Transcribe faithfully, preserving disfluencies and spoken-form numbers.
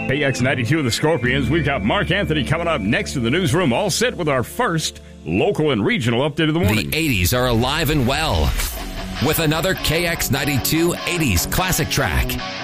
K X ninety-two and the Scorpions. We've got Mark Anthony coming up next in the newsroom, all set with our first local and regional update of the morning. The eighties are alive and well with another K X ninety-two eighties classic track.